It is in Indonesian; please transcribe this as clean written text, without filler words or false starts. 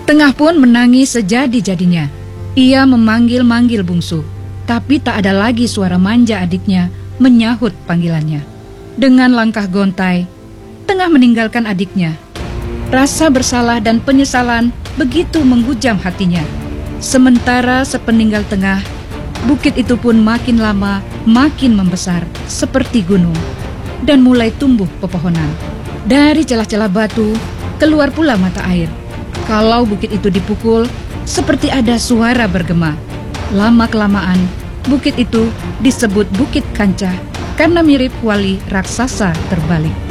Tengah pun menangis sejadi-jadinya. Ia memanggil-manggil bungsu, tapi tak ada lagi suara manja adiknya menyahut panggilannya. Dengan langkah gontai, Tengah meninggalkan adiknya. Rasa bersalah dan penyesalan begitu menghujam hatinya. Sementara sepeninggal Tengah, bukit itu pun makin lama makin membesar seperti gunung dan mulai tumbuh pepohonan. Dari celah-celah batu keluar pula mata air. Kalau bukit itu dipukul, seperti ada suara bergema. Lama-kelamaan, bukit itu disebut Bukit Kancah karena mirip kuali raksasa terbalik.